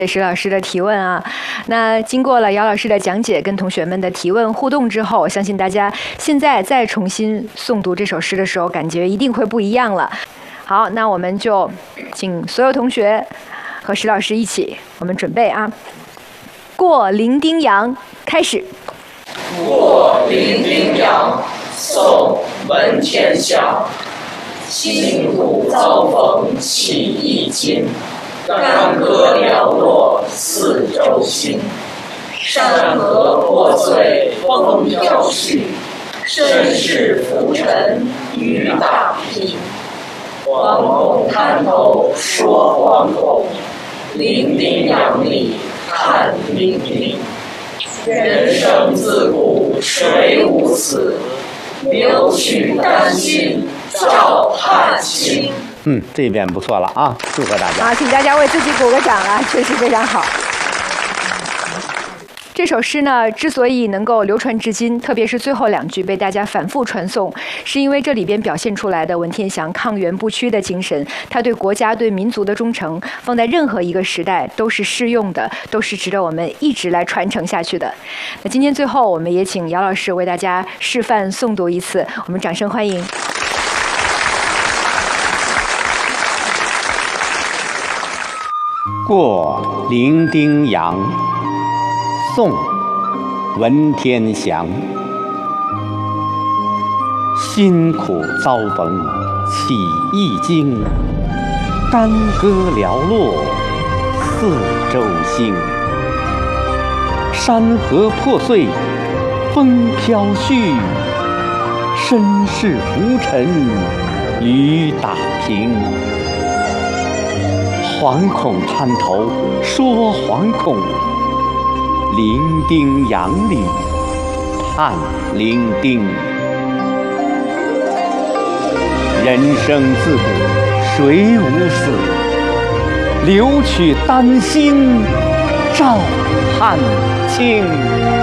石老师的提问啊，那经过了姚老师的讲解跟同学们的提问互动之后，我相信大家现在再重新诵读这首诗的时候，感觉一定会不一样了。好，那我们就请所有同学和石老师一起，我们准备啊。过零丁洋，开始。 过零丁洋，宋·文天祥。辛苦遭逢起一经，干戈寥落四周星。山河破碎风飘絮，身世浮沉雨打萍。惶恐滩头说惶恐，零丁洋里看零丁。人生自古谁无死，留取丹心照汗青。 这边不错了啊，祝贺大家！ 好，请大家为自己鼓个掌啊，确实非常好。这首诗呢，之所以能够流传至今，特别是最后两句被大家反复传颂，是因为这里边表现出来的文天祥抗元不屈的精神，他对国家、对民族的忠诚，放在任何一个时代都是适用的，都是值得我们一直来传承下去的。那今天最后，我们也请姚老师为大家示范诵读一次，我们掌声欢迎。 过零丁洋，宋·文天祥。辛苦遭逢起一经，干戈寥落四周星。山河破碎风飘絮，身世浮沉雨打萍。惶恐滩头说惶恐，零丁洋里看零丁。人生自古谁无死，留取丹心照汗青。